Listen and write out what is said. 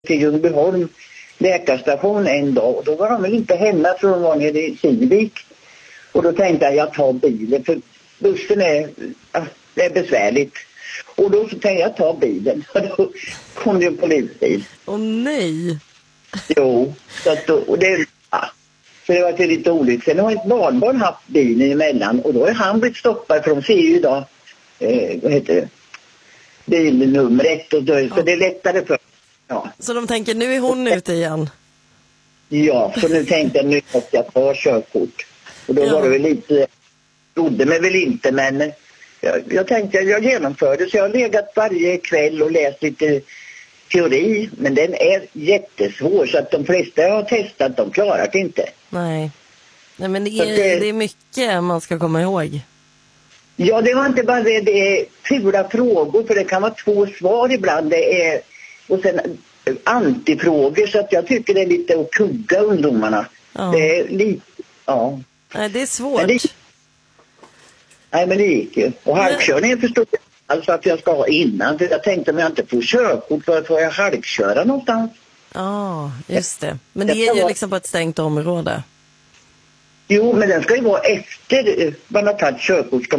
till Ljungbyholm läkarstation en dag. Och då var de väl inte hemma för de var nere i Kivik. Och då tänkte jag tar bilen för bussen är besvärligt. Och då så tänkte jag ta bilen. Och då kom det en polisbil. Åh nej! Jo, så att och det... Ja. Så det var till lite olyckligt. Sen har ett barnbarn haft bilen emellan. Och då är han blivit stoppad för de ser ju idag vad heter det? Bilnumret och då, så det är lättare för. Ja. Så de tänker, nu är hon ute igen? Ja, så nu tänkte jag, nu måste jag ta körkort. Och då var det väl lite, trodde mig väl inte, men jag tänkte, jag genomförde. Så jag har legat varje kväll och läst lite teori, men den är jättesvår. Så att de flesta jag har testat, de klarar det inte. Nej men det är mycket man ska komma ihåg. Ja, det var inte bara det är fula frågor, för det kan vara 2 svar ibland. Det är, och sen antifrågor, så att jag tycker det är lite att kugga ungdomarna. Ja. Det är lite, ja. Nej, det är svårt. Nej, men det gick ju. Och halkkörningen förstod jag alltså att jag ska ha innan. För jag tänkte om jag inte får körkort, för att får jag halkköra någonstans? Ja, just det. Men det är ju liksom på ett stängt område. Jo, men den ska ju vara efter man har tagit körkort.